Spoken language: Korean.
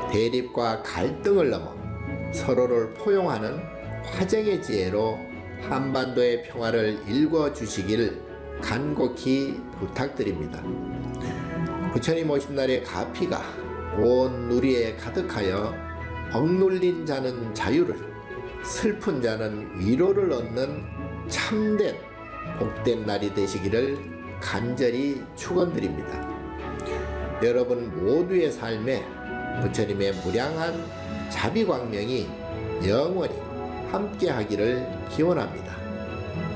대립과 갈등을 넘어 서로를 포용하는 화정의 지혜로 한반도의 평화를 일궈주시길 간곡히 부탁드립니다. 부처님 오신 날의 가피가 온 누리에 가득하여 억눌린 자는 자유를, 슬픈 자는 위로를 얻는 참된 복된 날이 되시기를 간절히 축원드립니다. 여러분 모두의 삶에 부처님의 무량한 자비광명이 영원히 함께하기를 기원합니다.